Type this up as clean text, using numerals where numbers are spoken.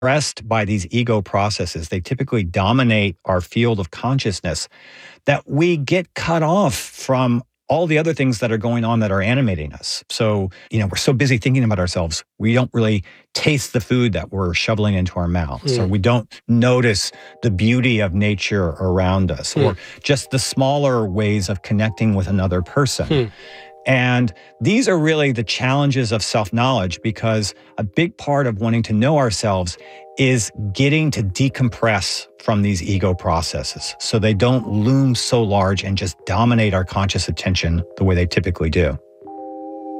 Pressed by these ego processes, they typically dominate our field of consciousness, that we get cut off from all the other things that are going on that are animating us. So, we're so busy thinking about ourselves, we don't really taste the food that we're shoveling into our mouths, or we don't notice the beauty of nature around us, or just the smaller ways of connecting with another person. And these are really the challenges of self-knowledge, because a big part of wanting to know ourselves is getting to decompress from these ego processes so they don't loom so large and just dominate our conscious attention the way they typically do.